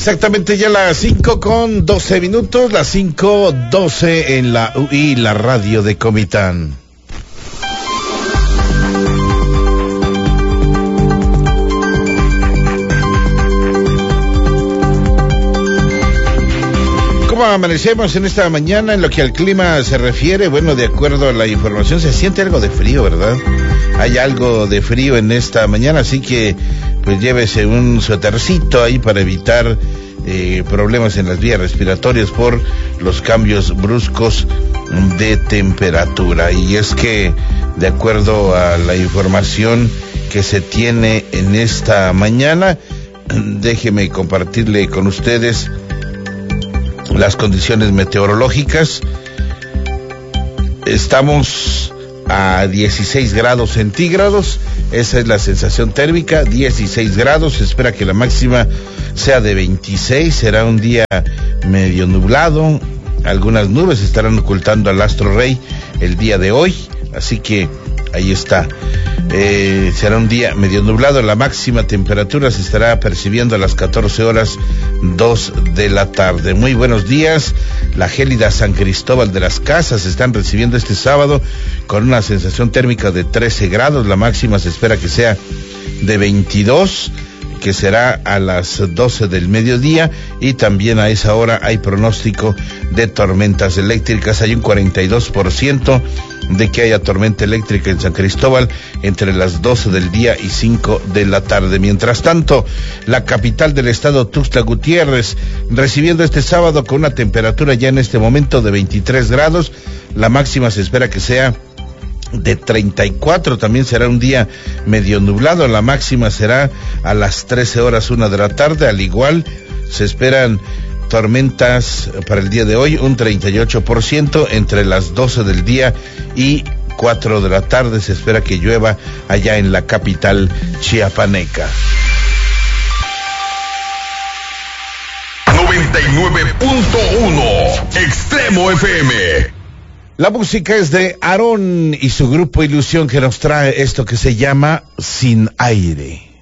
Exactamente, ya las 5:12, las 5:12 en la UI, la radio de Comitán. ¿Cómo amanecemos en esta mañana en lo que al clima se refiere? Bueno, de acuerdo a la información, se siente algo de frío, ¿verdad? Hay algo de frío en esta mañana, así que pues llévese un suétercito ahí para evitar problemas en las vías respiratorias por los cambios bruscos de temperatura. Y es que, de acuerdo a la información que se tiene en esta mañana, déjeme compartirle con ustedes las condiciones meteorológicas. Estamos a 16 grados centígrados, esa es la sensación térmica, 16 grados, se espera que la máxima sea de 26, será un día medio nublado, algunas nubes estarán ocultando al astro rey el día de hoy, así que ahí está. Será un día medio nublado, la máxima temperatura se estará percibiendo a las 14:02 de la tarde. Muy buenos días, la gélida San Cristóbal de las Casas están recibiendo este sábado con una sensación térmica de 13 grados, la máxima se espera que sea de 22, que será a las 12 del mediodía, y también a esa hora hay pronóstico de tormentas eléctricas. Hay un 42% de que haya tormenta eléctrica en San Cristóbal entre las 12 del día y 5 de la tarde. Mientras tanto, la capital del estado, Tuxtla Gutiérrez, recibiendo este sábado con una temperatura ya en este momento de 23 grados, la máxima se espera que sea de 34, también será un día medio nublado, la máxima será a las 13:01 de la tarde, al igual se esperan tormentas para el día de hoy, un 38% entre las 12 del día y 4 de la tarde, se espera que llueva allá en la capital chiapaneca. 99.1 Extremo FM. La música es de Aarón y su grupo Ilusión, que nos trae esto que se llama Sin Aire.